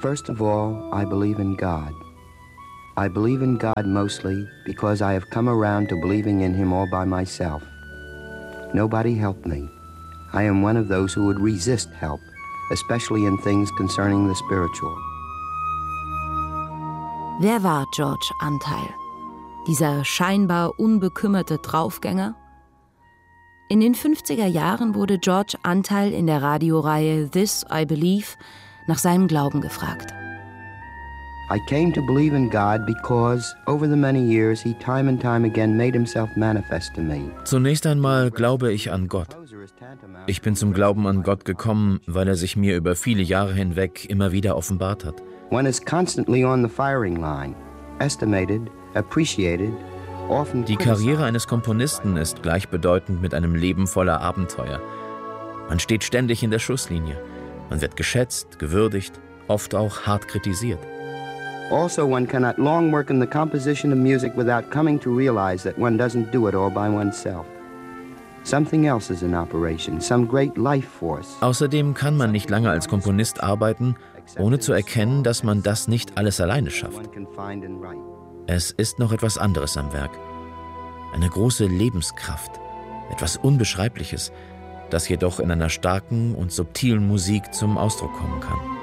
First of all, I believe in God. I believe in God mostly because I have come around to believing in Him all by myself. Nobody helped me. I am one of those who would resist help, especially in things concerning the spiritual. Wer war George Antheil? Dieser scheinbar unbekümmerte Draufgänger? In den 50er Jahren wurde George Antheil in der Radioreihe This I Believe nach seinem Glauben gefragt. I came to believe in God because over the many years he time and time again made himself manifest to me. Zunächst einmal glaube ich an Gott. Ich bin zum Glauben an Gott gekommen, weil er sich mir über viele Jahre hinweg immer wieder offenbart hat. One is constantly on the firing line, estimated, appreciated, often Die Karriere eines Komponisten ist gleichbedeutend mit einem Leben voller Abenteuer. Man steht ständig in der Schusslinie. Man wird geschätzt, gewürdigt, oft auch hart kritisiert. Also, one cannot long work in the composition of music without coming to realize that one doesn't do it all by oneself. Something else is in operation, some great life force. Außerdem kann man nicht lange als Komponist arbeiten, ohne zu erkennen, dass man das nicht alles alleine schafft. Es ist noch etwas anderes am Werk. Eine große Lebenskraft, etwas Unbeschreibliches, das jedoch in einer starken und subtilen Musik zum Ausdruck kommen kann.